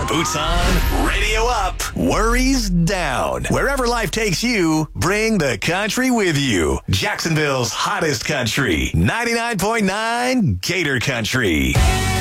Boots on, radio up, worries down. Wherever life takes you, bring the country with you. Jacksonville's hottest country, 99.9 Gator Country.